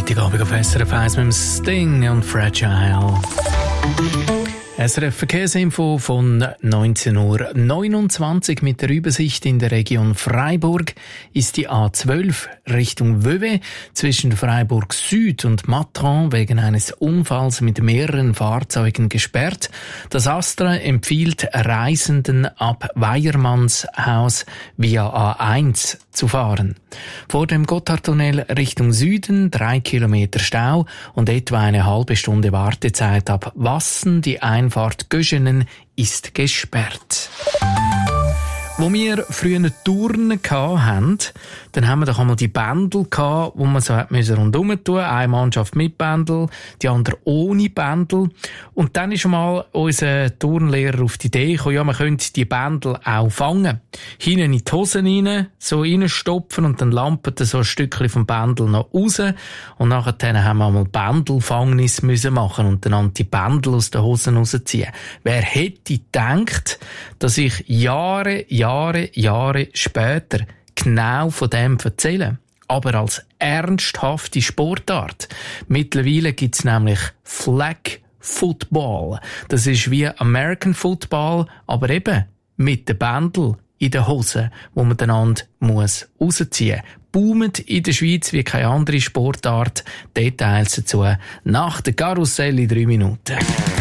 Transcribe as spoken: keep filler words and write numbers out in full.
Freitagabend auf S R F eins mit dem Sting und Fragile. S R F Verkehrsinfo von neunzehn Uhr neunundzwanzig mit der Übersicht in der Region Freiburg ist die A zwölf Richtung Vevey zwischen Freiburg Süd und Matran wegen eines Unfalls mit mehreren Fahrzeugen gesperrt. Das Astra empfiehlt Reisenden ab Weiermannshaus via A eins zu fahren. Vor dem Gotthardtunnel Richtung Süden drei Kilometer Stau und etwa eine halbe Stunde Wartezeit ab Wassen. Die Einfahrt Göschenen ist gesperrt. Wo wir früher Turnen hatten, dann haben wir doch einmal die Bändel gehabt, wo man so hat müssen rundherum tun. Eine Mannschaft mit Bändel, die andere ohne Bändel. Und dann ist mal unser Turnlehrer auf die Idee gekommen, ja, man könnte die Bändel auch fangen. Hinten in die Hosen rein, so reinstopfen und dann lampert so ein Stückchen vom Bändel noch raus. Und nachher haben wir einmal Bändelfangnis müssen machen und dann die Bändel aus den Hosen rausziehen. Wer hätte gedacht, dass ich Jahre, Jahre, Jahre später genau von dem erzählen, aber als ernsthafte Sportart. Mittlerweile gibt's nämlich Flag Football. Das ist wie American Football, aber eben mit den Bändel in den Hosen, wo man einander muss rausziehen. Boomt in der Schweiz wie keine andere Sportart. Details dazu nach der Karussell in drei Minuten.